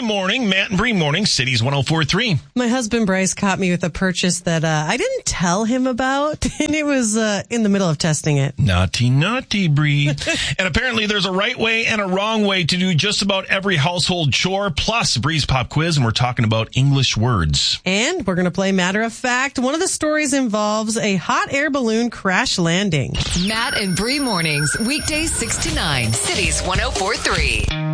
morning. Matt and Bree morning, Cities 104.3. My husband Bryce caught me with a purchase that I didn't tell him about, and it was in the middle of testing it. Naughty, Bree. And apparently there's a right way and a wrong way to do just about every household chore, plus Bree's Pop Quiz, and we're talking about English words. And we're going to play Matter of Fact. One of the stories involves a hot air balloon crash landing. Matt and Bree mornings, weekdays 6 to 9, Cities 104.3.